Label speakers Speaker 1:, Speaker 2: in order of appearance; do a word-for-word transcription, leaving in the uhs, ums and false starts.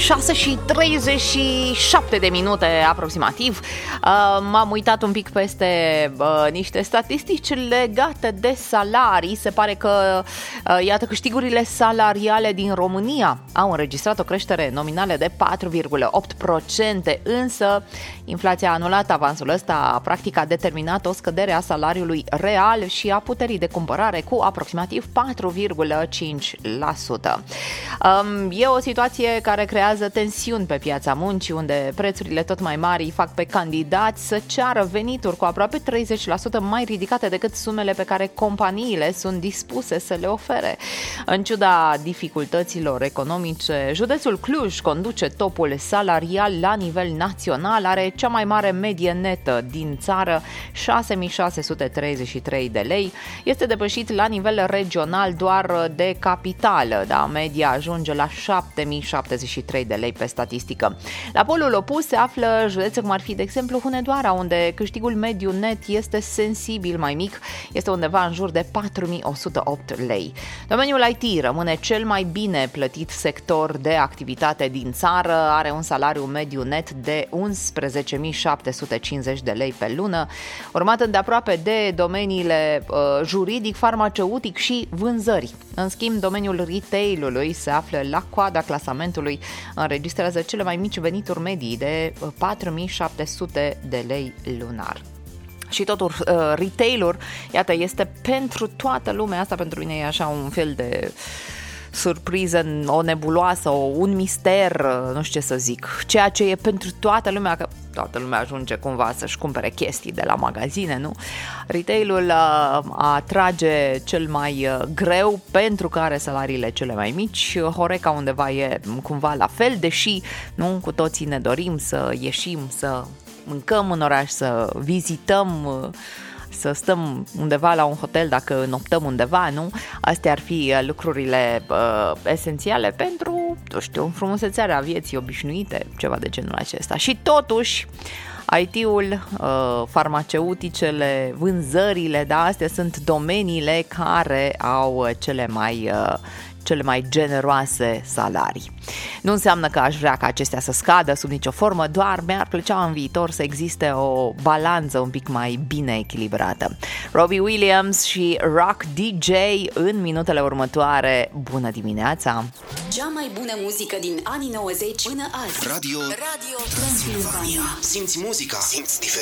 Speaker 1: șase și treizeci și șapte de minute aproximativ. M-am uitat un pic peste niște statistici legate de salarii. Se pare că, iată, câștigurile salariale din România au înregistrat o creștere nominală de patru virgulă opt la sută, însă inflația a anulat avansul ăsta. Practic a determinat o scădere a salariului real și a puterii de cumpărare cu aproximativ patru virgulă cinci la sută. E o situație care creează tensiuni pe piața muncii, unde prețurile tot mai mari îi fac pe candidați să ceară venituri cu aproape treizeci la sută mai ridicate decât sumele pe care companiile sunt dispuse să le ofere. În ciuda dificultăților economice, județul Cluj conduce topul salarial la nivel național, are cea mai mare medie netă din țară, șase mii șase sute treizeci și trei de lei. Este depășit la nivel regional doar de capitală, da? Media ajunge la șapte mii șaptezeci și trei de lei pe statistică. La polul opus se află județe cum ar fi, de exemplu, Hunedoara, unde câștigul mediu net este sensibil mai mic, este undeva în jur de patru mii o sută opt lei. Domeniul I T rămâne cel mai bine plătit sector de activitate din țară, are un salariu mediu net de unsprezece mii șapte sute cincizeci de lei pe lună, urmat îndeaproape de domeniile uh, juridic, farmaceutic și vânzări. În schimb, domeniul retail-ului se află la coada clasamentului, înregistrează cele mai mici venituri medii de patru mii șapte sute de lei lunar. Și totul, uh, retail-ul, iată, este pentru toată lumea, asta pentru mine e așa un fel de surpriză, o nebuloasă, un mister, nu știu ce să zic, ceea ce e pentru toată lumea, că toată lumea ajunge cumva să-și cumpere chestii de la magazine, nu? Retail-ul uh, atrage cel mai uh, greu pentru că are salariile cele mai mici. Horeca undeva e cumva la fel, deși nu cu toții ne dorim să ieșim, să mâncăm în oraș, să vizităm, uh, să stăm undeva la un hotel dacă noptăm undeva, nu? Astea ar fi lucrurile uh, esențiale pentru, nu știu, frumusețarea vieții obișnuite, ceva de genul acesta. Și totuși, I T-ul, uh, farmaceuticele, vânzările, da, astea sunt domeniile care au cele mai uh, cele mai generoase salarii. Nu înseamnă că aș vrea ca acestea să scadă sub nicio formă, doar mi-ar plăcea în viitor să existe o balanță un pic mai bine echilibrată. Robbie Williams și Rock D J în minutele următoare. Bună dimineața!
Speaker 2: Cea mai bună muzică din anii nouăzeci până azi.
Speaker 3: Radio, Radio Transilvania. Simți muzica, simți diferența.